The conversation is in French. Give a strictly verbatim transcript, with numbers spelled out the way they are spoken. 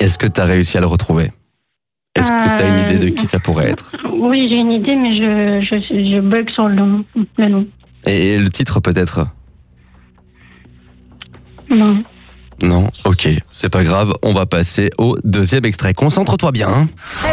Est-ce que tu as réussi à le retrouver ? Est-ce que tu as une idée de qui ça pourrait être ? Oui, j'ai une idée, mais je, je, je bug sur le nom. Le nom. Et le titre peut-être ? Non. Non ? Ok, c'est pas grave, on va passer au deuxième extrait. Concentre-toi bien. Hein.